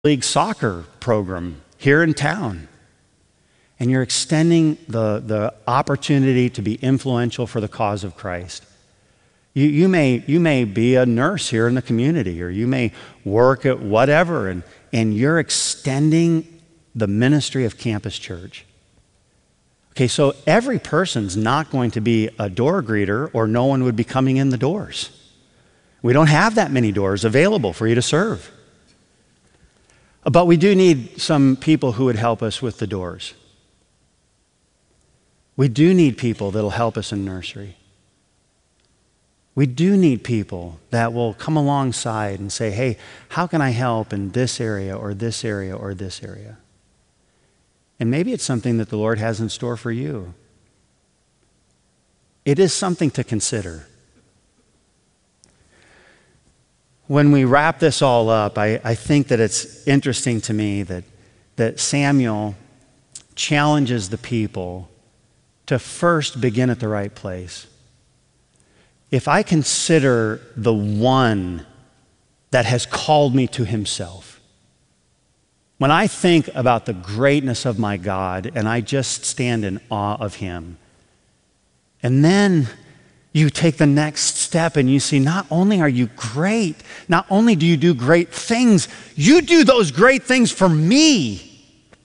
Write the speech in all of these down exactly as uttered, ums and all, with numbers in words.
league soccer program here in town. And you're extending the, the opportunity to be influential for the cause of Christ. You, you, may, you may be a nurse here in the community, or you may work at whatever, and, and you're extending the ministry of Campus Church. Okay, so every person's not going to be a door greeter, or no one would be coming in the doors. We don't have that many doors available for you to serve. But we do need some people who would help us with the doors. We do need people that'll help us in nursery. We do need people that will come alongside and say, hey, how can I help in this area or this area or this area? And maybe it's something that the Lord has in store for you. It is something to consider. When we wrap this all up, I, I think that it's interesting to me that, that Samuel challenges the people to first begin at the right place. If I consider the one that has called me to himself, when I think about the greatness of my God and I just stand in awe of him, and then you take the next step and you see not only are you great, not only do you do great things, you do those great things for me.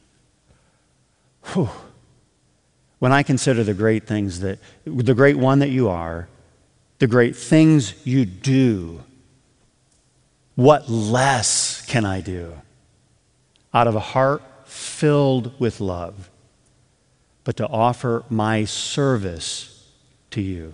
Whew. When I consider the great things that, the great one that you are, the great things you do, what less can I do out of a heart filled with love, but to offer my service to you?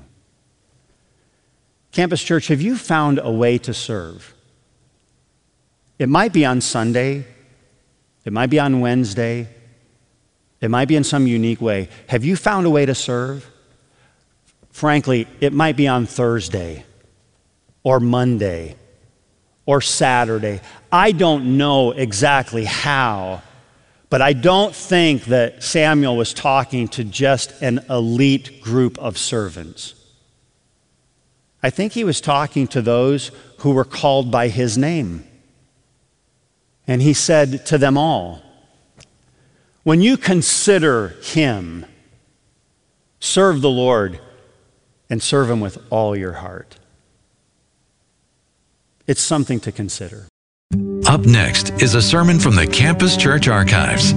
Campus Church, have you found a way to serve? It might be on Sunday. It might be on Wednesday. It might be in some unique way. Have you found a way to serve? Frankly, it might be on Thursday or Monday or Saturday. I don't know exactly how, but I don't think that Samuel was talking to just an elite group of servants. I think he was talking to those who were called by his name. And he said to them all, when you consider him, serve the Lord and serve him with all your heart. It's something to consider. Up next is a sermon from the Campus Church Archives.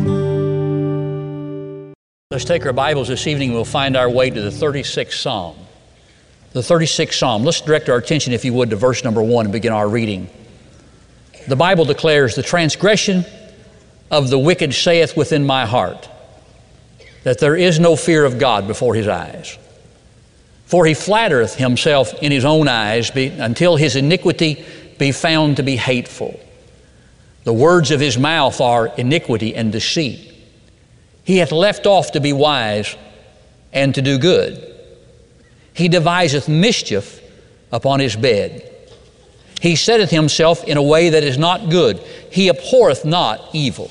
Let's take our Bibles this evening and we'll find our way to the thirty-sixth Psalm. The thirty-sixth Psalm. Let's direct our attention, if you would, to verse number one and begin our reading. The Bible declares, the transgression of the wicked saith within my heart, that there is no fear of God before his eyes. For he flattereth himself in his own eyes be, until his iniquity be found to be hateful. The words of his mouth are iniquity and deceit. He hath left off to be wise and to do good. He deviseth mischief upon his bed. He setteth himself in a way that is not good. He abhorreth not evil.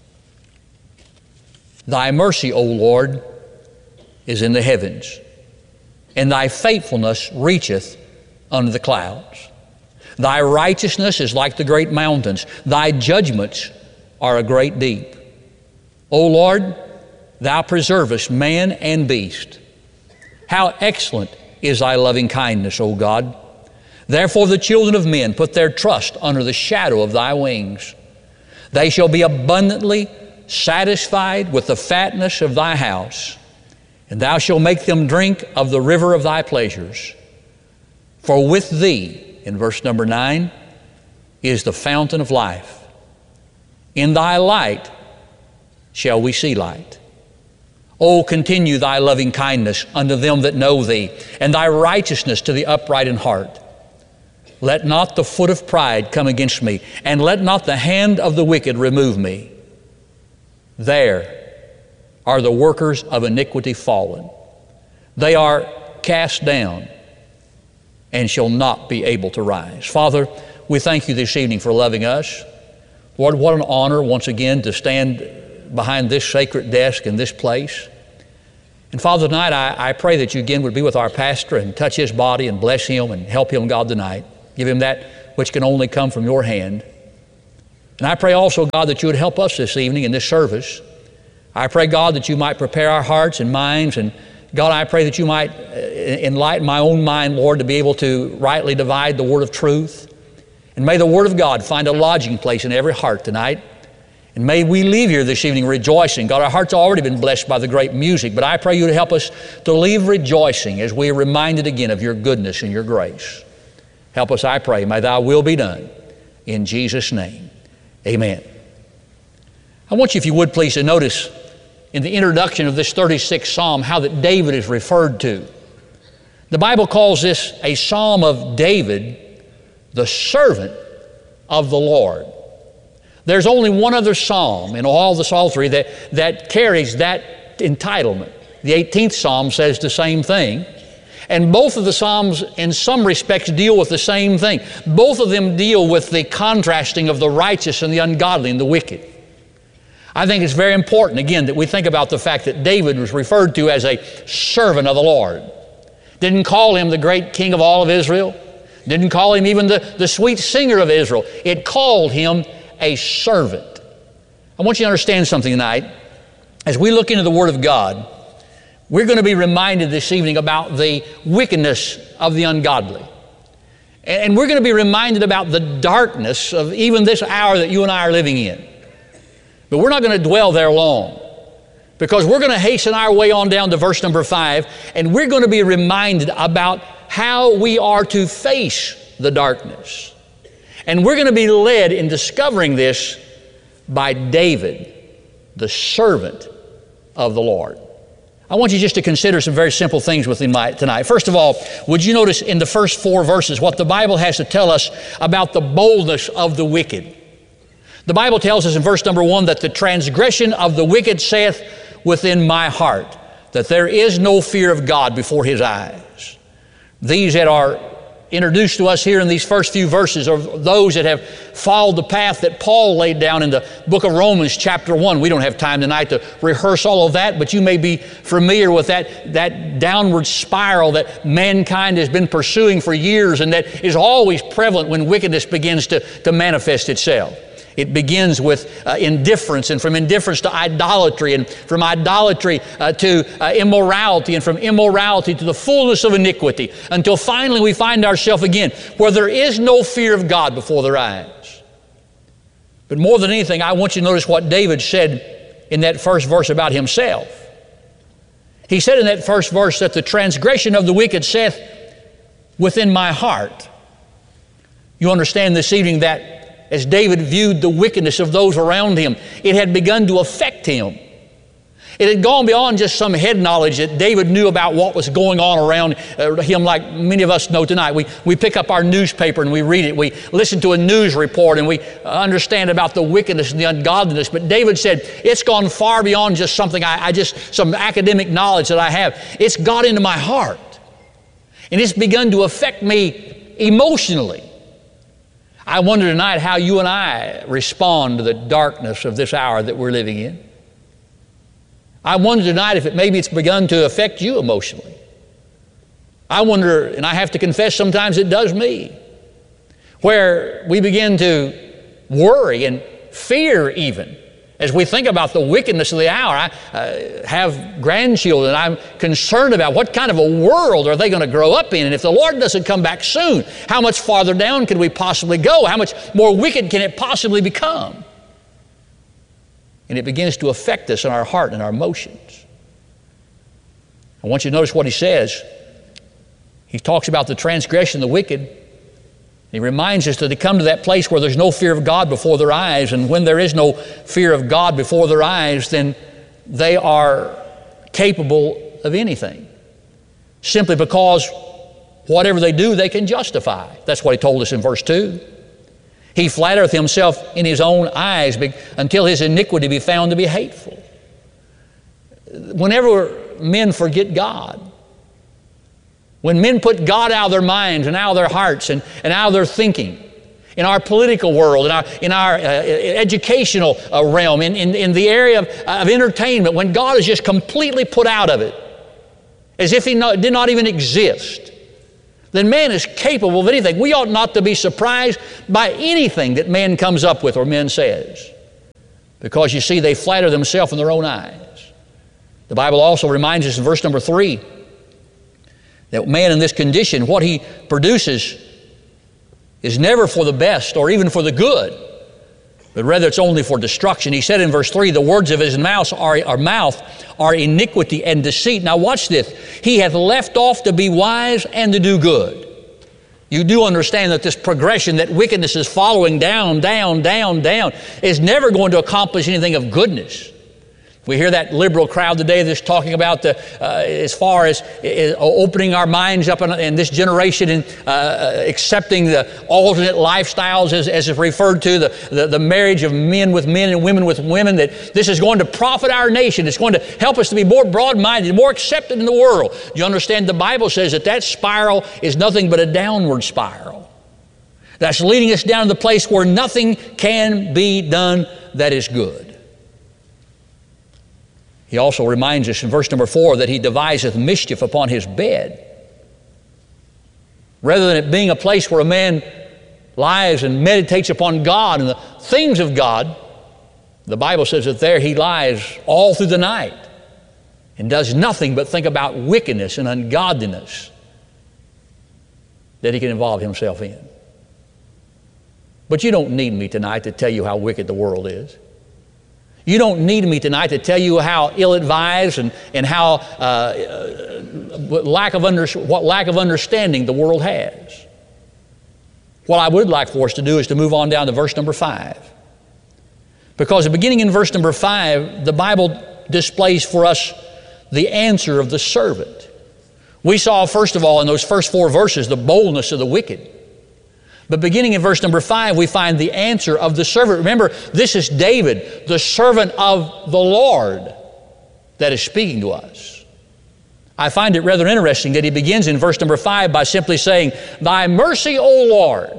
Thy mercy, O Lord, is in the heavens, and thy faithfulness reacheth unto the clouds. Thy righteousness is like the great mountains. Thy judgments are a great deep. O Lord, thou preservest man and beast. How excellent is thy loving kindness, O God. Therefore the children of men put their trust under the shadow of thy wings. They shall be abundantly satisfied with the fatness of thy house, and thou shalt make them drink of the river of thy pleasures. For with thee, in verse number nine, is the fountain of life. In thy light shall we see light. O continue thy loving kindness unto them that know thee, and thy righteousness to the upright in heart. Let not the foot of pride come against me, and let not the hand of the wicked remove me. There are the workers of iniquity fallen. They are cast down and shall not be able to rise. Father, we thank you this evening for loving us. Lord, what an honor once again to stand behind this sacred desk in this place. And Father, tonight I, I pray that you again would be with our pastor and touch his body and bless him and help him, God, tonight. Give him that which can only come from your hand. And I pray also, God, that you would help us this evening in this service. I pray, God, that you might prepare our hearts and minds. And God, I pray that you might enlighten my own mind, Lord, to be able to rightly divide the word of truth. And may the word of God find a lodging place in every heart tonight. And may we leave here this evening rejoicing. God, our hearts have already been blessed by the great music, but I pray you to help us to leave rejoicing as we are reminded again of your goodness and your grace. Help us, I pray. May thy will be done. In Jesus' name, amen. I want you, if you would please, to notice in the introduction of this thirty-sixth Psalm how that David is referred to. The Bible calls this a Psalm of David, the servant of the Lord. There's only one other psalm in all the Psaltery that, that carries that entitlement. The eighteenth Psalm says the same thing. And both of the Psalms, in some respects, deal with the same thing. Both of them deal with the contrasting of the righteous and the ungodly and the wicked. I think it's very important, again, that we think about the fact that David was referred to as a servant of the Lord. Didn't call him the great king of all of Israel. Didn't call him even the, the sweet singer of Israel. It called him a servant. I want you to understand something tonight. As we look into the Word of God, we're going to be reminded this evening about the wickedness of the ungodly. And we're going to be reminded about the darkness of even this hour that you and I are living in. But we're not going to dwell there long, because we're going to hasten our way on down to verse number five, and we're going to be reminded about how we are to face the darkness. And we're going to be led in discovering this by David, the servant of the Lord. I want you just to consider some very simple things with me tonight. First of all, would you notice in the first four verses what the Bible has to tell us about the boldness of the wicked? The Bible tells us in verse number one that the transgression of the wicked saith within my heart, that there is no fear of God before his eyes. These that are introduced to us here in these first few verses are those that have followed the path that Paul laid down in the book of Romans chapter one. We don't have time tonight to rehearse all of that, but you may be familiar with that, that downward spiral that mankind has been pursuing for years and that is always prevalent when wickedness begins to, to manifest itself. It begins with uh, indifference, and from indifference to idolatry, and from idolatry uh, to uh, immorality, and from immorality to the fullness of iniquity, until finally we find ourselves again where there is no fear of God before their eyes. But more than anything, I want you to notice what David said in that first verse about himself. He said in that first verse that the transgression of the wicked saith within my heart. You understand this evening that as David viewed the wickedness of those around him, it had begun to affect him. It had gone beyond just some head knowledge that David knew about what was going on around uh, him, like many of us know tonight. We, we pick up our newspaper and we read it. We listen to a news report and we understand about the wickedness and the ungodliness. But David said, it's gone far beyond just something I, I just, some academic knowledge that I have. It's got into my heart. And it's begun to affect me emotionally. I wonder tonight how you and I respond to the darkness of this hour that we're living in. I wonder tonight if it maybe it's begun to affect you emotionally. I wonder, and I have to confess sometimes it does me, where we begin to worry and fear even as we think about the wickedness of the hour. I uh, have grandchildren. I'm concerned about what kind of a world are they going to grow up in. And if the Lord doesn't come back soon, how much farther down can we possibly go? How much more wicked can it possibly become? And it begins to affect us in our heart and our emotions. I want you to notice what he says. He talks about the transgression of the wicked. He reminds us that they come to that place where there's no fear of God before their eyes, and when there is no fear of God before their eyes, then they are capable of anything, simply because whatever they do, they can justify. That's what he told us in verse two. He flattereth himself in his own eyes until his iniquity be found to be hateful. Whenever men forget God, when men put God out of their minds and out of their hearts and, and out of their thinking, in our political world, in our, in our uh, educational uh, realm, in, in, in the area of, of entertainment, when God is just completely put out of it, as if he not, did not even exist, then man is capable of anything. We ought not to be surprised by anything that man comes up with or man says, because you see, they flatter themselves in their own eyes. The Bible also reminds us in verse number three that man in this condition, what he produces is never for the best or even for the good, but rather it's only for destruction. He said in verse three, the words of his mouth are, our mouth are iniquity and deceit. Now watch this. He hath left off to be wise and to do good. You do understand that this progression, that wickedness is following down, down, down, down, is never going to accomplish anything of goodness. We hear that liberal crowd today that's talking about the, uh, as far as uh, opening our minds up in, in this generation and uh, accepting the alternate lifestyles as, as it's referred to, the, the, the marriage of men with men and women with women, that this is going to profit our nation. It's going to help us to be more broad-minded, more accepted in the world. Do you understand? The Bible says that that spiral is nothing but a downward spiral. That's leading us down to the place where nothing can be done that is good. He also reminds us in verse number four that he deviseth mischief upon his bed. Rather than it being a place where a man lies and meditates upon God and the things of God, the Bible says that there he lies all through the night and does nothing but think about wickedness and ungodliness that he can involve himself in. But you don't need me tonight to tell you how wicked the world is. You don't need me tonight to tell you how ill-advised and, and how uh, uh, lack of under, what lack of understanding the world has. What I would like for us to do is to move on down to verse number five. Because beginning in verse number five, the Bible displays for us the answer of the servant. We saw, first of all, in those first four verses, the boldness of the wicked. But beginning in verse number five, we find the answer of the servant. Remember, this is David, the servant of the Lord, that is speaking to us. I find it rather interesting that he begins in verse number five by simply saying, "Thy mercy, O Lord."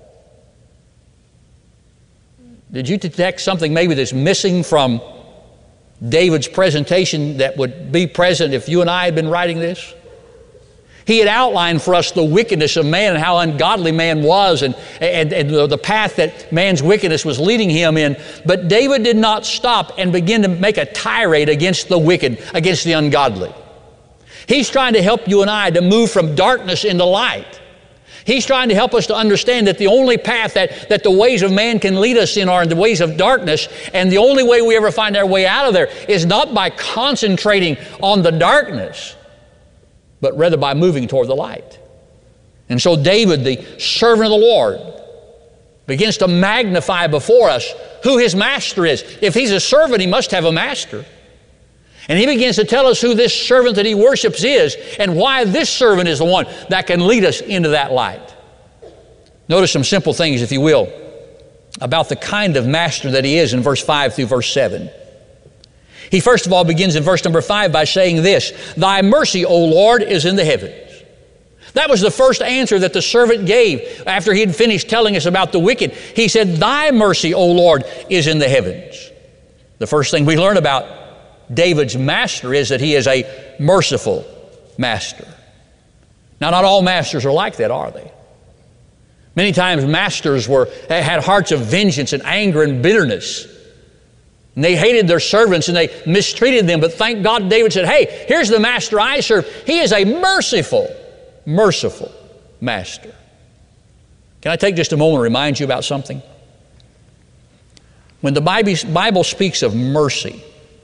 Did you detect something maybe that's missing from David's presentation that would be present if you and I had been writing this? He had outlined for us the wickedness of man and how ungodly man was and, and, and the path that man's wickedness was leading him in. But David did not stop and begin to make a tirade against the wicked, against the ungodly. He's trying to help you and I to move from darkness into light. He's trying to help us to understand that the only path that, that the ways of man can lead us in are the ways of darkness, and the only way we ever find our way out of there is not by concentrating on the darkness, but rather by moving toward the light. And so David, the servant of the Lord, begins to magnify before us who his master is. If he's a servant, he must have a master. And he begins to tell us who this servant that he worships is and why this servant is the one that can lead us into that light. Notice some simple things, if you will, about the kind of master that he is in verse five through verse seven. He first of all begins in verse number five by saying this, "Thy mercy, O Lord, is in the heavens." That was the first answer that the servant gave after he had finished telling us about the wicked. He said, "Thy mercy, O Lord, is in the heavens." The first thing we learn about David's master is that he is a merciful master. Now, not all masters are like that, are they? Many times masters were, had hearts of vengeance and anger and bitterness. And they hated their servants and they mistreated them. But thank God David said, "Hey, here's the master I serve. He is a merciful, merciful master." Can I take just a moment to remind you about something? When the Bible speaks of mercy,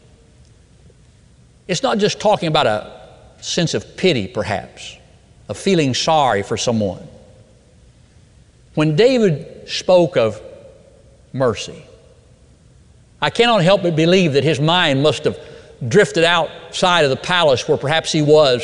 it's not just talking about a sense of pity, perhaps, of feeling sorry for someone. When David spoke of mercy, I cannot help but believe that his mind must have drifted outside of the palace where perhaps he was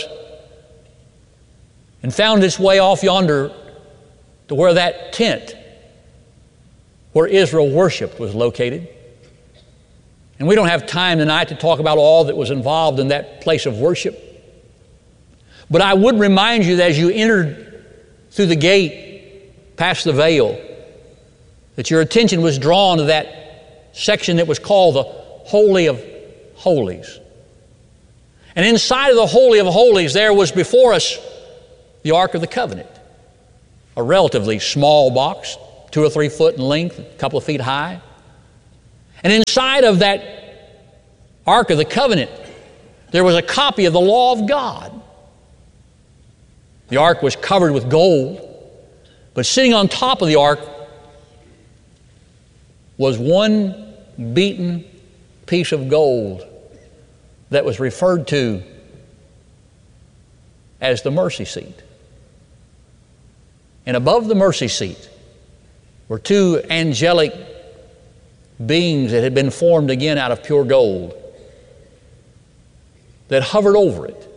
and found its way off yonder to where that tent where Israel worshiped was located. And we don't have time tonight to talk about all that was involved in that place of worship. But I would remind you that as you entered through the gate, past the veil, that your attention was drawn to that section that was called the Holy of Holies. And inside of the Holy of Holies, there was before us the Ark of the Covenant. a relatively small box, two or three foot in length, a couple of feet high. And inside of that Ark of the Covenant, there was a copy of the law of God. The ark was covered with gold, but sitting on top of the ark was one beaten piece of gold that was referred to as the mercy seat. And above the mercy seat were two angelic beings that had been formed again out of pure gold that hovered over it.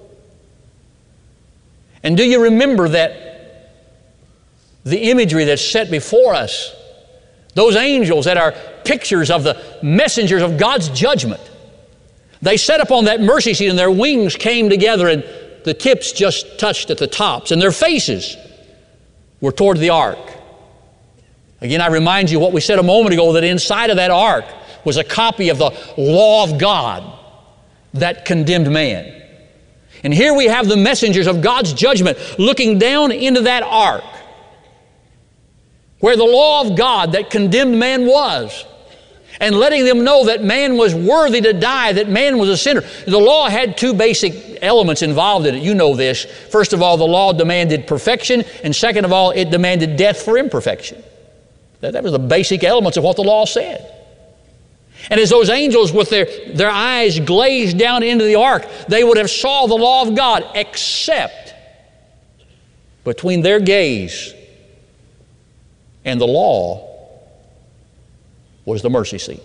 And do you remember that the imagery that's set before us, those angels that are pictures of the messengers of God's judgment, they sat upon that mercy seat and their wings came together and the tips just touched at the tops and their faces were toward the ark. Again, I remind you what we said a moment ago, that inside of that ark was a copy of the law of God that condemned man. And here we have the messengers of God's judgment looking down into that ark where the law of God that condemned man was, and letting them know that man was worthy to die, that man was a sinner. The law had two basic elements involved in it. You know this. First of all, the law demanded perfection, and second of all, it demanded death for imperfection. That, that was the basic elements of what the law said. And as those angels with their, their eyes glazed down into the ark, they would have saw the law of God, except between their gaze and the law was the mercy seat.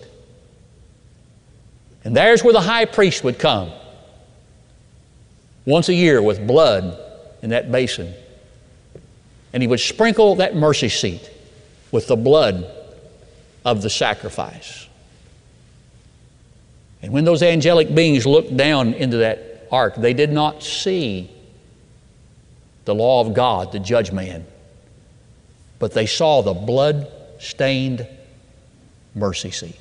And there's where the high priest would come once a year with blood in that basin. And he would sprinkle that mercy seat with the blood of the sacrifice. And when those angelic beings looked down into that ark, they did not see the law of God to judge man, but they saw the blood-stained mercy seat.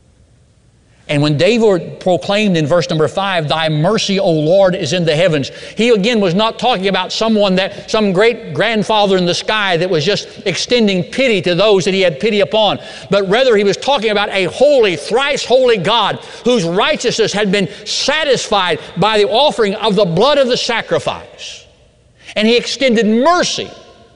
And when David proclaimed in verse number five, "Thy mercy, O Lord, is in the heavens," he again was not talking about someone that, some great grandfather in the sky that was just extending pity to those that he had pity upon, but rather he was talking about a holy, thrice holy God whose righteousness had been satisfied by the offering of the blood of the sacrifice. And he extended mercy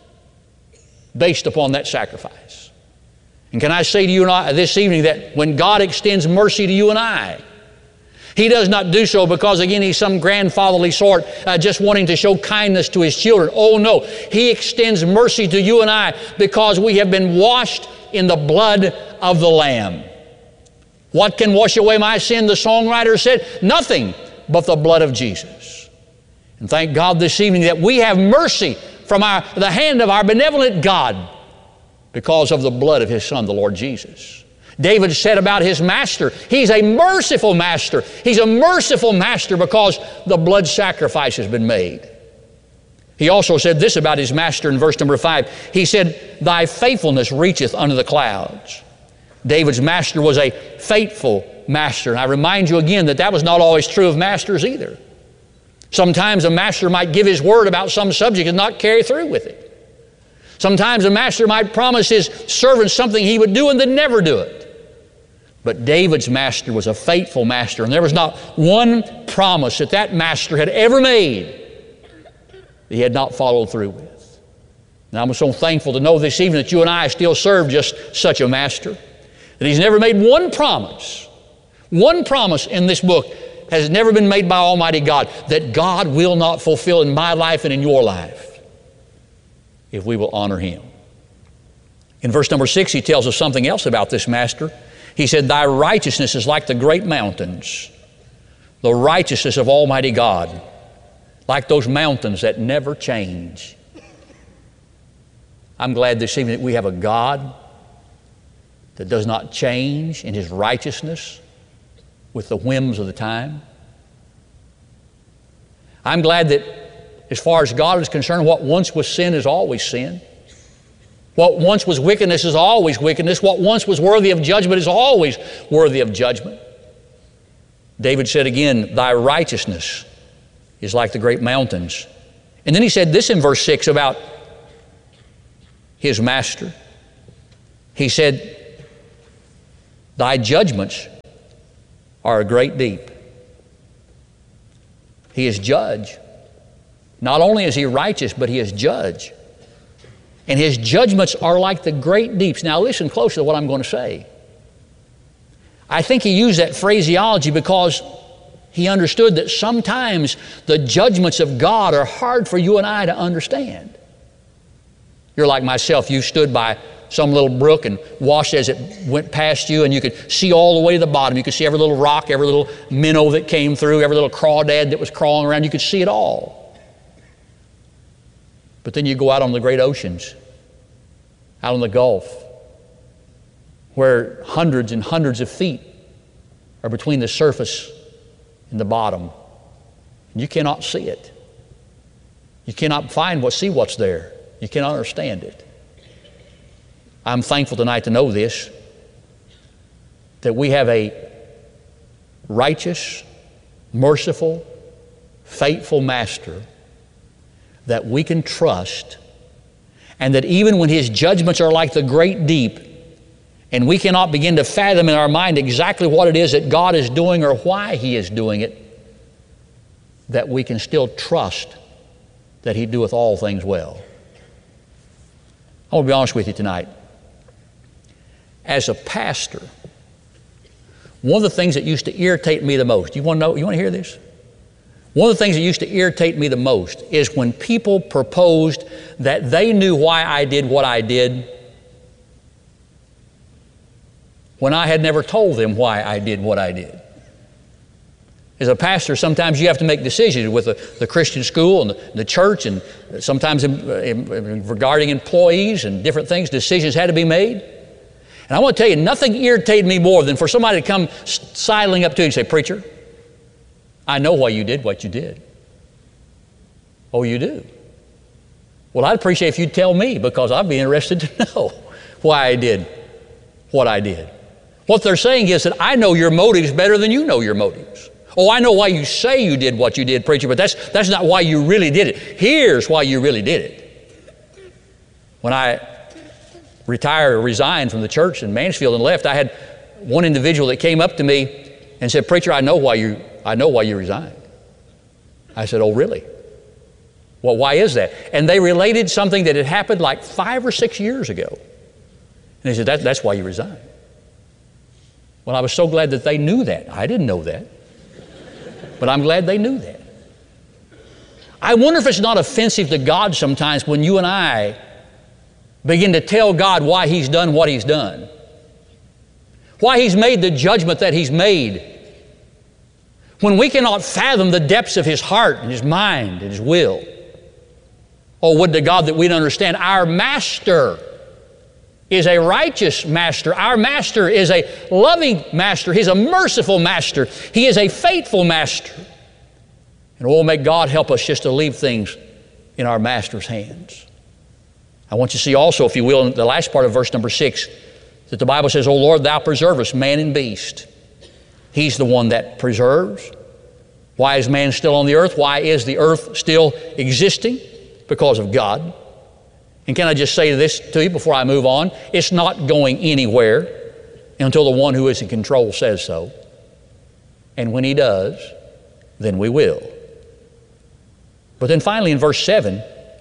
based upon that sacrifice. And can I say to you and I this evening that when God extends mercy to you and I, He does not do so because, again, He's some grandfatherly sort uh, just wanting to show kindness to His children. Oh no, He extends mercy to you and I because we have been washed in the blood of the Lamb. What can wash away my sin, the songwriter said? Nothing but the blood of Jesus. And thank God this evening that we have mercy from our, the hand of our benevolent God because of the blood of His Son, the Lord Jesus. David said about his master, He's a merciful master. He's a merciful master because the blood sacrifice has been made. He also said this about his master in verse number five. He said, "Thy faithfulness reacheth unto the clouds." David's master was a faithful master. And I remind you again that that was not always true of masters either. Sometimes a master might give his word about some subject and not carry through with it. Sometimes a master might promise his servants something he would do and then never do it. But David's master was a faithful master, and there was not one promise that that master had ever made that he had not followed through with. And I'm so thankful to know this evening that you and I still serve just such a master, that He's never made one promise. One promise in this book has never been made by Almighty God that God will not fulfill in my life and in your life if we will honor Him. In verse number six, he tells us something else about this master. He said, "Thy righteousness is like the great mountains." The righteousness of Almighty God, like those mountains that never change. I'm glad this evening that we have a God that does not change in His righteousness with the whims of the time. I'm glad that as far as God is concerned, what once was sin is always sin. What once was wickedness is always wickedness. What once was worthy of judgment is always worthy of judgment. David said again, "Thy righteousness is like the great mountains." And then he said this in verse six about his master. He said, thy judgments are a great deep. He is judge. Not only is he righteous, but he is judge. And his judgments are like the great deeps. Now listen closely to what I'm going to say. I think he used that phraseology because he understood that sometimes the judgments of God are hard for you and I to understand. You're like myself. You stood by some little brook and watched as it went past you, and you could see all the way to the bottom. You could see every little rock, every little minnow that came through, every little crawdad that was crawling around. You could see it all. But then you go out on the great oceans, out on the Gulf, where hundreds and hundreds of feet are between the surface and the bottom. And you cannot see it. You cannot find what, see what's there. You cannot understand it. I'm thankful tonight to know this, that we have a righteous, merciful, faithful Master that we can trust, and that even when his judgments are like the great deep, and we cannot begin to fathom in our mind exactly what it is that God is doing or why he is doing it, that we can still trust that he doeth all things well. I want to be honest with you tonight. As a pastor, one of the things that used to irritate me the most, you want to know, you want to hear this? One of the things that used to irritate me the most is when people proposed that they knew why I did what I did when I had never told them why I did what I did. As a pastor, sometimes you have to make decisions with the, the Christian school and the, the church, and sometimes in, in, in regarding employees and different things, decisions had to be made. And I want to tell you, nothing irritated me more than for somebody to come sidling up to you and say, "Preacher, I know why you did what you did." "Oh, you do? Well, I'd appreciate if you'd tell me, because I'd be interested to know why I did what I did." What they're saying is that I know your motives better than you know your motives. "Oh, I know why you say you did what you did, preacher, but that's, that's not why you really did it. Here's why you really did it." When I retired or resigned from the church in Mansfield and left, I had one individual that came up to me and said, "Preacher, I know why you, I know why you resigned." I said, "Oh, really? Well, why is that?" And they related something that had happened like five or six years ago. And they said, that, that's why you resigned. Well, I was so glad that they knew that. I didn't know that. But I'm glad they knew that. I wonder if it's not offensive to God sometimes when you and I begin to tell God why he's done what he's done, why he's made the judgment that he's made, when we cannot fathom the depths of his heart and his mind and his will. Oh, would to God that we'd understand our Master is a righteous Master. Our Master is a loving Master. He's a merciful Master. He is a faithful Master. And oh, may God help us just to leave things in our Master's hands. I want you to see also, if you will, in the last part of verse number six, that the Bible says, "O Lord, thou preservest man and beast." He's the one that preserves. Why is man still on the earth? Why is the earth still existing? Because of God. And can I just say this to you before I move on? It's not going anywhere until the one who is in control says so. And when he does, then we will. But then finally in verse seven,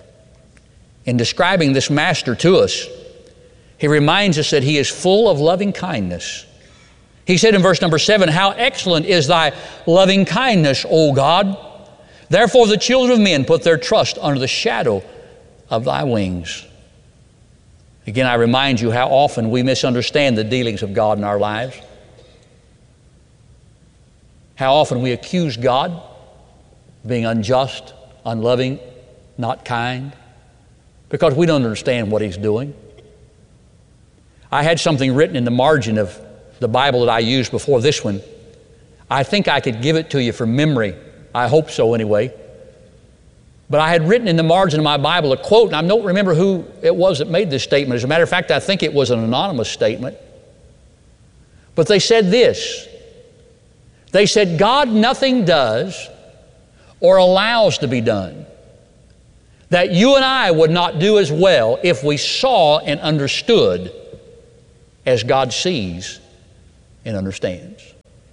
in describing this Master to us, he reminds us that he is full of loving kindness. He said in verse number seven, "How excellent is thy loving kindness, O God! Therefore the children of men put their trust under the shadow of thy wings." Again, I remind you how often we misunderstand the dealings of God in our lives. How often we accuse God of being unjust, unloving, not kind, because we don't understand what he's doing. I had something written in the margin of the Bible that I used before this one. I think I could give it to you from memory. I hope so anyway. But I had written in the margin of my Bible a quote, and I don't remember who it was that made this statement. As a matter of fact, I think it was an anonymous statement. But they said this. They said, "God nothing does or allows to be done that you and I would not do as well if we saw and understood as God sees and understands.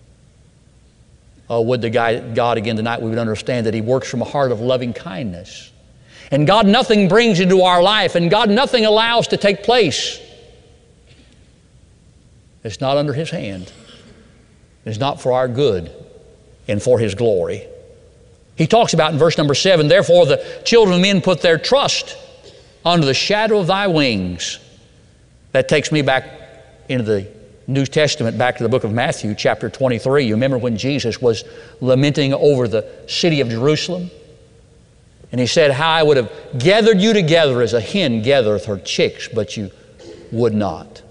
Oh, would the God again tonight we would understand that He works from a heart of loving kindness. And God nothing brings into our life, and God nothing allows to take place. It's not under His hand. It's not for our good and for His glory. He talks about in verse number seven, therefore the children of men put their trust under the shadow of thy wings. That takes me back into the New Testament, back to the book of Matthew, chapter twenty-three. You remember when Jesus was lamenting over the city of Jerusalem? And He said, how I would have gathered you together as a hen gathereth her chicks, but you would not.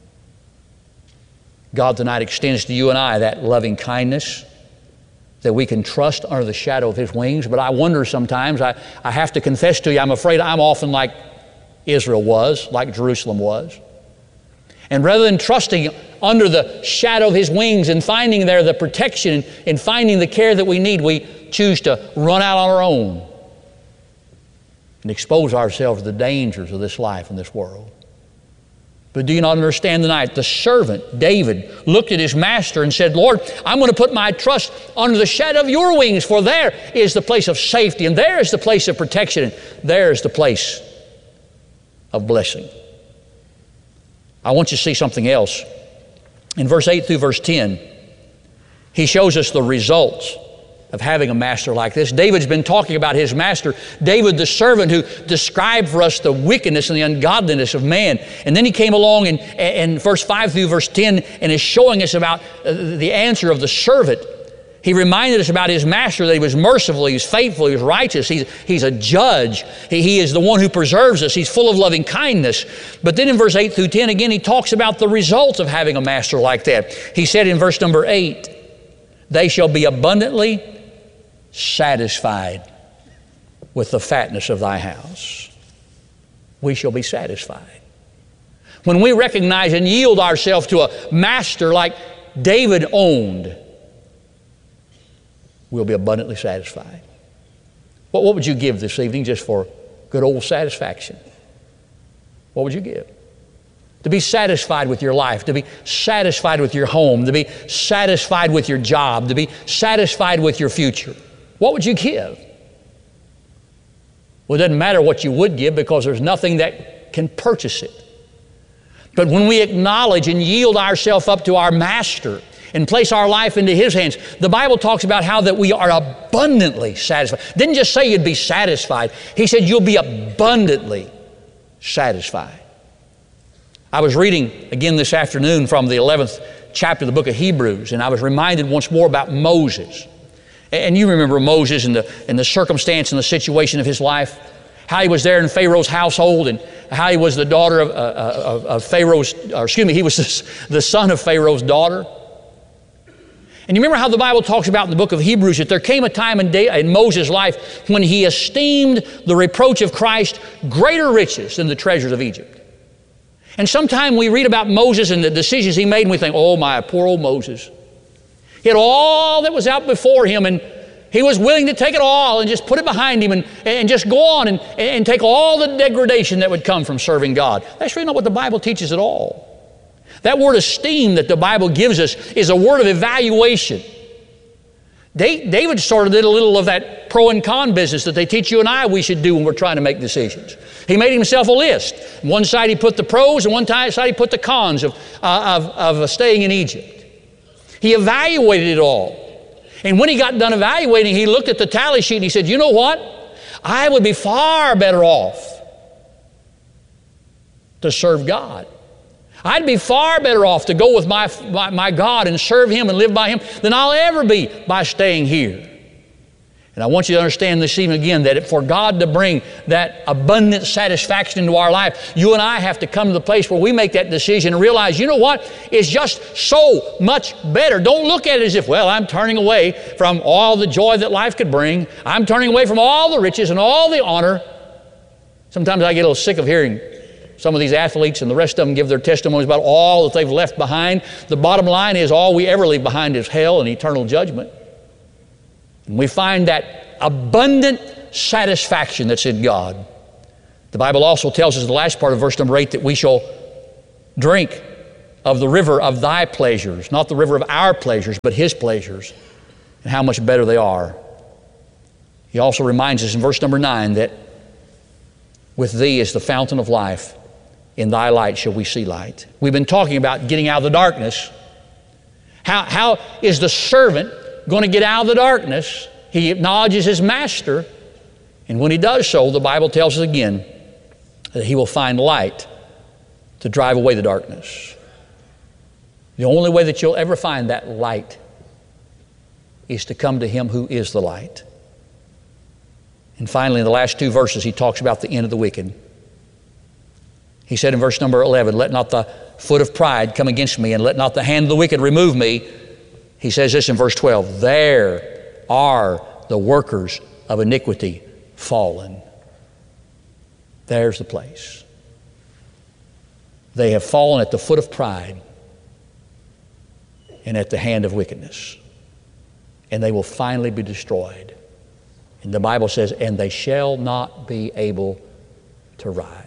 God tonight extends to you and I that loving kindness that we can trust under the shadow of His wings. But I wonder sometimes, I, I have to confess to you, I'm afraid I'm often like Israel was, like Jerusalem was. And rather than trusting under the shadow of His wings and finding there the protection and finding the care that we need, we choose to run out on our own and expose ourselves to the dangers of this life and this world. But do you not understand tonight? The servant, David, looked at his master and said, Lord, I'm going to put my trust under the shadow of your wings, for there is the place of safety, and there is the place of protection, and there is the place of blessing. I want you to see something else. In verse eight through verse ten, he shows us the results of having a master like this. David's been talking about his master, David the servant, who described for us the wickedness and the ungodliness of man. And then he came along in, in verse five through verse ten and is showing us about the answer of the servant. He reminded us about his master, that he was merciful, he was faithful, he was righteous, he's, he's a judge, he, he is the one who preserves us, he's full of loving kindness. But then in verse eight through ten, again, he talks about the results of having a master like that. He said in verse number eight, they shall be abundantly satisfied with the fatness of thy house. We shall be satisfied. When we recognize and yield ourselves to a master like David owned, we'll be abundantly satisfied. What, what would you give this evening just for good old satisfaction? What would you give? To be satisfied with your life, to be satisfied with your home, to be satisfied with your job, to be satisfied with your future. What would you give? Well, it doesn't matter what you would give, because there's nothing that can purchase it. But when we acknowledge and yield ourselves up to our master and place our life into His hands, the Bible talks about how that we are abundantly satisfied. It didn't just say you'd be satisfied. He said you'll be abundantly satisfied. I was reading again this afternoon from the eleventh chapter of the book of Hebrews, and I was reminded once more about Moses. And you remember Moses and the, and the circumstance and the situation of his life, how he was there in Pharaoh's household, and how he was the daughter of, uh, of, of Pharaoh's, or excuse me, he was the, the son of Pharaoh's daughter. And you remember how the Bible talks about in the book of Hebrews that there came a time in, day, in Moses' life when he esteemed the reproach of Christ greater riches than the treasures of Egypt. And sometime we read about Moses and the decisions he made, and we think, oh my, poor old Moses. He had all that was out before him, and he was willing to take it all and just put it behind him and, and just go on and, and take all the degradation that would come from serving God. That's really not what the Bible teaches at all. That word esteem that the Bible gives us is a word of evaluation. David sort of did a little of that pro and con business that they teach you and I we should do when we're trying to make decisions. He made himself a list. One side he put the pros, and one side he put the cons of, uh, of, of staying in Egypt. He evaluated it all. And when he got done evaluating, he looked at the tally sheet and he said, you know what? I would be far better off to serve God. I'd be far better off to go with my, my, my God and serve Him and live by Him than I'll ever be by staying here. And I want you to understand this evening again that for God to bring that abundant satisfaction into our life, you and I have to come to the place where we make that decision and realize, you know what? It's just so much better. Don't look at it as if, well, I'm turning away from all the joy that life could bring. I'm turning away from all the riches and all the honor. Sometimes I get a little sick of hearing some of these athletes and the rest of them give their testimonies about all that they've left behind. The bottom line is all we ever leave behind is hell and eternal judgment. And we find that abundant satisfaction that's in God. The Bible also tells us in the last part of verse number eight that we shall drink of the river of thy pleasures, not the river of our pleasures, but his pleasures, and how much better they are. He also reminds us in verse number nine that with thee is the fountain of life. In thy light shall we see light. We've been talking about getting out of the darkness. How, how is the servant going to get out of the darkness? He acknowledges his master, and when he does so, the Bible tells us again that he will find light to drive away the darkness. The only way that you'll ever find that light is to come to him who is the light. And finally, in the last two verses, he talks about the end of the wicked. He said in verse number eleven, let not the foot of pride come against me, and let not the hand of the wicked remove me. He says this in verse twelve, there are the workers of iniquity fallen. There's the place. They have fallen at the foot of pride and at the hand of wickedness. And they will finally be destroyed. And the Bible says, and they shall not be able to rise.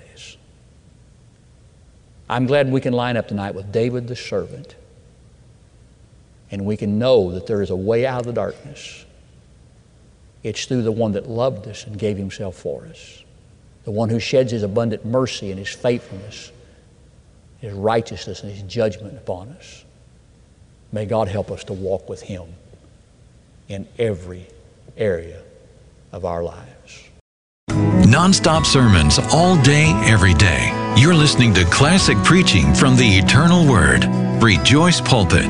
I'm glad we can line up tonight with David the servant, and we can know that there is a way out of the darkness. It's through the one that loved us and gave himself for us, the one who sheds his abundant mercy and his faithfulness, his righteousness and his judgment upon us. May God help us to walk with him in every area of our lives. Non-stop sermons all day, every day. You're listening to classic preaching from the Eternal Word. Rejoice Pulpit.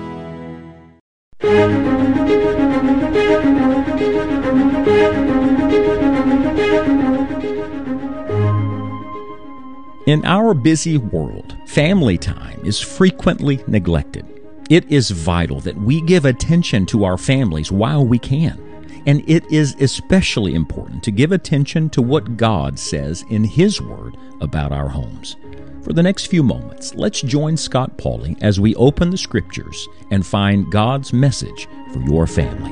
In our busy world, family time is frequently neglected. It is vital that we give attention to our families while we can. And it is especially important to give attention to what God says in His Word about our homes. For the next few moments, let's join Scott Pauley as we open the Scriptures and find God's message for your family.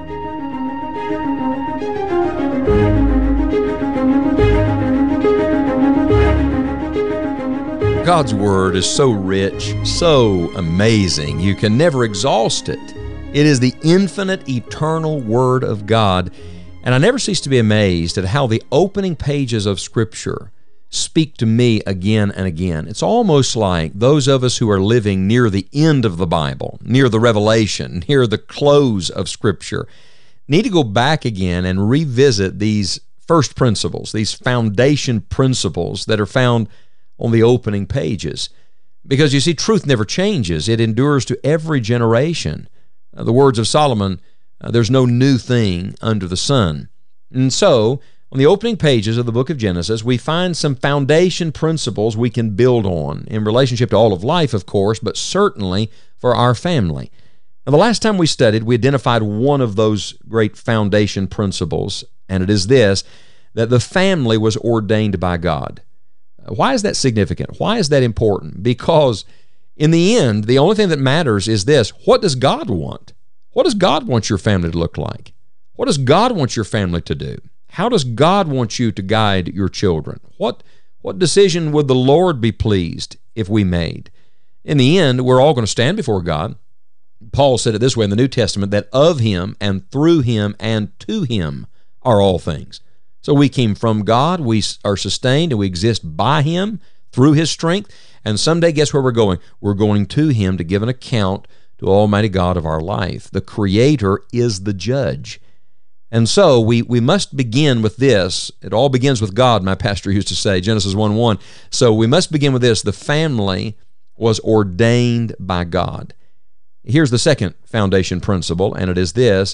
God's Word is so rich, so amazing, you can never exhaust it. It is the infinite, eternal Word of God, and I never cease to be amazed at how the opening pages of Scripture speak to me again and again. It's almost like those of us who are living near the end of the Bible, near the Revelation, near the close of Scripture, need to go back again and revisit these first principles, these foundation principles that are found on the opening pages. Because you see, truth never changes. It endures to every generation. Uh, the words of Solomon, uh, there's no new thing under the sun. And so, on the opening pages of the book of Genesis, we find some foundation principles we can build on in relationship to all of life, of course, but certainly for our family. Now, the last time we studied, we identified one of those great foundation principles, and it is this, that the family was ordained by God. Why is that significant? Why is that important? Because in the end, the only thing that matters is this: what does God want? What does God want your family to look like? What does God want your family to do? How does God want you to guide your children? What, what decision would the Lord be pleased if we made? In the end, we're all going to stand before God. Paul said it this way in the New Testament, that of Him and through Him and to Him are all things. So we came from God, we are sustained, and we exist by Him, through His strength, and someday, guess where we're going? We're going to Him to give an account to Almighty God of our life. The Creator is the judge. And so we, we must begin with this. It all begins with God, my pastor used to say, Genesis one one. So we must begin with this. The family was ordained by God. Here's the second foundation principle, and it is this: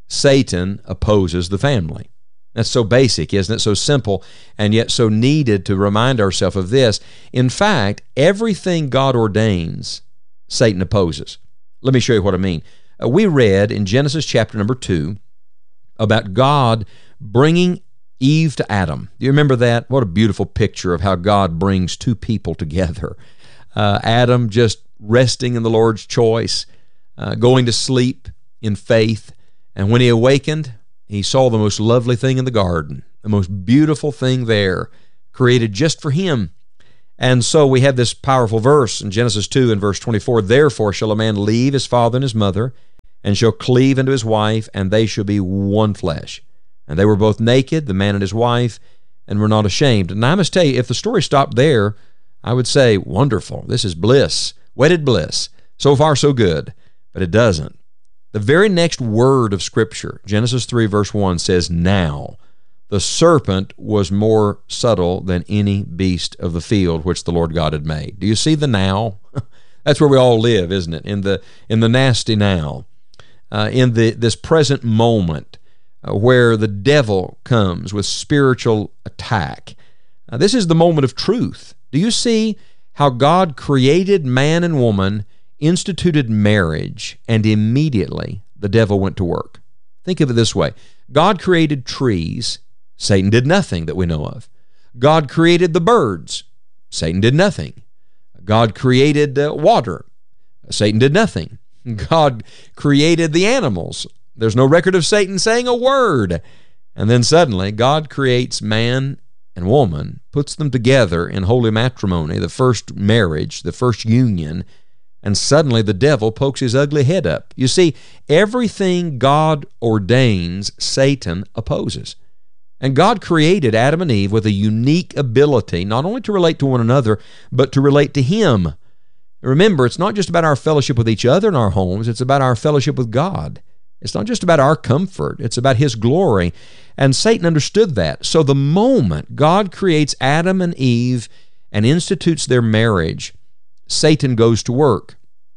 Satan opposes the family. That's so basic, isn't it? So simple, and yet so needed to remind ourselves of this. In fact, everything God ordains, Satan opposes. Let me show you what I mean. Uh, we read in Genesis chapter number two about God bringing Eve to Adam. Do you remember that? What a beautiful picture of how God brings two people together. Uh, Adam just resting in the Lord's choice, uh, going to sleep in faith, and when he awakened, He saw the most lovely thing in the garden, the most beautiful thing there, created just for him. And so we have this powerful verse in Genesis two and verse twenty-four, "Therefore shall a man leave his father and his mother, and shall cleave unto his wife, and they shall be one flesh. And they were both naked, the man and his wife, and were not ashamed." And I must tell you, if the story stopped there, I would say, wonderful. This is bliss, wedded bliss. So far, so good. But it doesn't. The very next word of Scripture, Genesis three, verse one, says, "Now the serpent was more subtle than any beast of the field which the Lord God had made." Do you see the now? That's where we all live, isn't it? In the in the nasty now, uh, in the this present moment uh, where the devil comes with spiritual attack. Uh, this is the moment of truth. Do you see how God created man and woman, instituted marriage, and immediately the devil went to work? Think of it this way. God created trees. Satan did nothing that we know of. God created the birds. Satan did nothing. God created uh, water. Satan did nothing. God created the animals. There's no record of Satan saying a word. And then suddenly God creates man and woman, puts them together in holy matrimony, the first marriage, the first union, and suddenly the devil pokes his ugly head up. You see, everything God ordains, Satan opposes. And God created Adam and Eve with a unique ability not only to relate to one another, but to relate to Him. Remember, it's not just about our fellowship with each other in our homes, it's about our fellowship with God. It's not just about our comfort, it's about His glory. And Satan understood that. So the moment God creates Adam and Eve and institutes their marriage, Satan goes to work.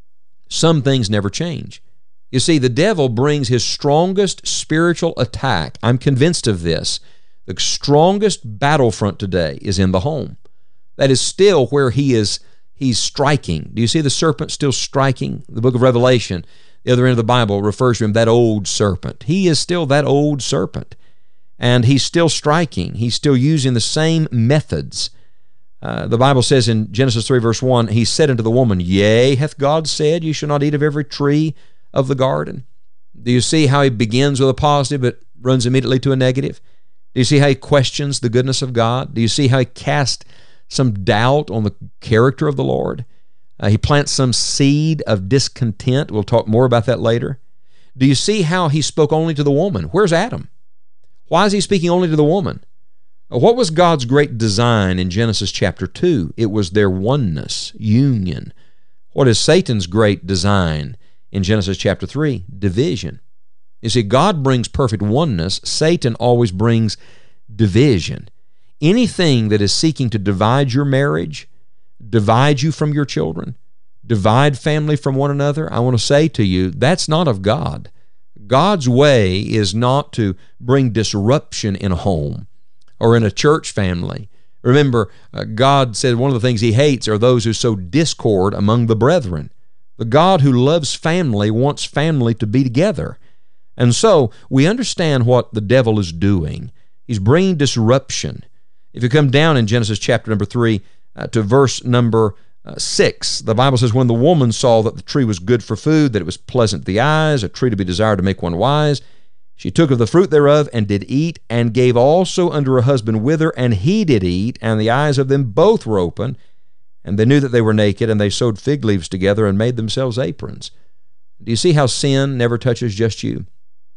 Some things never change. You see, the devil brings his strongest spiritual attack. I'm convinced of this. The strongest battlefront today is in the home. That is still where he is he's striking. Do you see the serpent still striking? The book of Revelation, the other end of the Bible, refers to him, that old serpent. He is still that old serpent. And he's still striking. He's still using the same methods. Uh, the Bible says in Genesis three, verse one, "He said unto the woman, Yea, hath God said, Ye shall not eat of every tree of the garden?" Do you see how he begins with a positive but runs immediately to a negative? Do you see how he questions the goodness of God? Do you see how he casts some doubt on the character of the Lord? Uh, he plants some seed of discontent. We'll talk more about that later. Do you see how he spoke only to the woman? Where's Adam? Why is he speaking only to the woman? What was God's great design in Genesis chapter two? It was their oneness, union. What is Satan's great design in Genesis chapter three? Division. You see, God brings perfect oneness. Satan always brings division. Anything that is seeking to divide your marriage, divide you from your children, divide family from one another, I want to say to you, that's not of God. God's way is not to bring disruption in a home or in a church family. Remember, uh, God said one of the things He hates are those who sow discord among the brethren. The God who loves family wants family to be together. And so we understand what the devil is doing. He's bringing disruption. If you come down in Genesis chapter number three uh, to verse number uh, six, the Bible says, "When the woman saw that the tree was good for food, that it was pleasant to the eyes, a tree to be desired to make one wise, she took of the fruit thereof and did eat, and gave also unto her husband with her, and he did eat, and the eyes of them both were open, and they knew that they were naked, and they sewed fig leaves together and made themselves aprons." Do you see how sin never touches just you?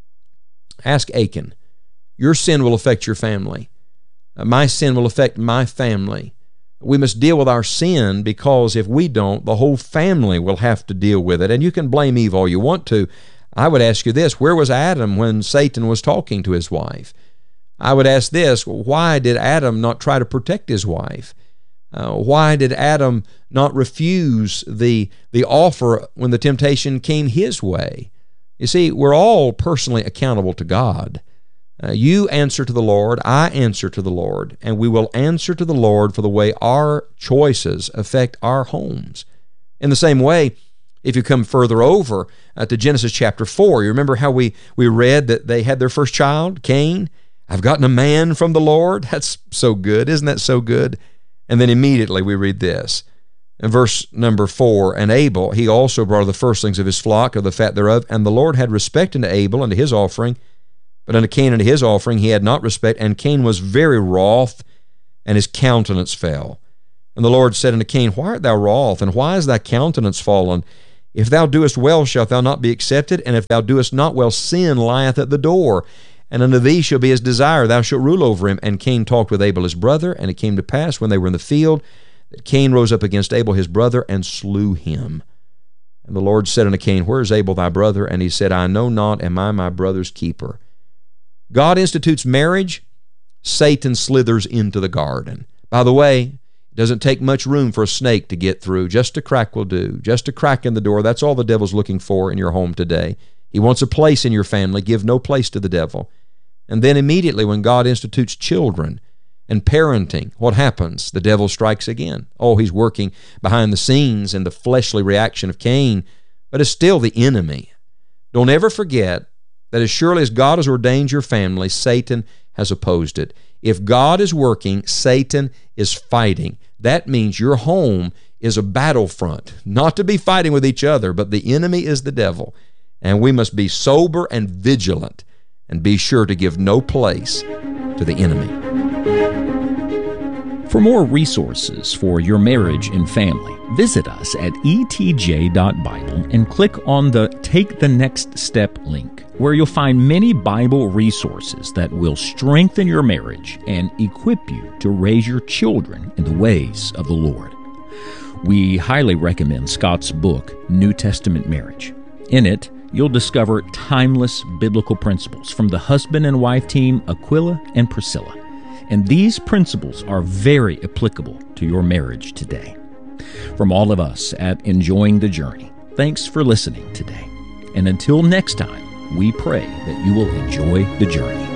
Ask Achan. Your sin will affect your family. My sin will affect my family. We must deal with our sin, because if we don't, the whole family will have to deal with it. And you can blame Eve all you want to. I would ask you this: where was Adam when Satan was talking to his wife? I would ask this: why did Adam not try to protect his wife? Uh, why did Adam not refuse the, the offer when the temptation came his way? You see, we're all personally accountable to God. Uh, you answer to the Lord, I answer to the Lord, and we will answer to the Lord for the way our choices affect our homes. In the same way, if you come further over uh, to Genesis chapter four, you remember how we, we read that they had their first child, Cain? "I've gotten a man from the Lord." That's so good. Isn't that so good? And then immediately we read this. In verse number four, "And Abel, he also brought the firstlings of his flock, of the fat thereof, and the Lord had respect unto Abel and to his offering, But unto Cain and to his offering he had not respect, and Cain was very wroth, and his countenance fell. And the Lord said unto Cain, Why art thou wroth, and why is thy countenance fallen? If thou doest well, shalt thou not be accepted? And if thou doest not well, sin lieth at the door. And unto thee shall be his desire, thou shalt rule over him. And Cain talked with Abel his brother, and it came to pass, when they were in the field, that Cain rose up against Abel his brother, and slew him. And the Lord said unto Cain, Where is Abel thy brother? And he said, I know not, am I my brother's keeper? God institutes marriage, Satan slithers into the garden. By the way, it doesn't take much room for a snake to get through. Just a crack will do. Just a crack in the door. That's all the devil's looking for in your home today. He wants a place in your family. Give no place to the devil. And then immediately when God institutes children and parenting, what happens? The devil strikes again. Oh, he's working behind the scenes in the fleshly reaction of Cain, but it's still the enemy. Don't ever forget that as surely as God has ordained your family, Satan has opposed it. If God is working, Satan is fighting. That means your home is a battlefront, not to be fighting with each other, but the enemy is the devil. And we must be sober and vigilant and be sure to give no place to the enemy. For more resources for your marriage and family, visit us at e t j dot bible and click on the Take the Next Step link, where you'll find many Bible resources that will strengthen your marriage and equip you to raise your children in the ways of the Lord. We highly recommend Scott's book, New Testament Marriage. In it, you'll discover timeless biblical principles from the husband and wife team Aquila and Priscilla. And these principles are very applicable to your marriage today. From all of us at Enjoying the Journey, thanks for listening today. And until next time, we pray that you will enjoy the journey.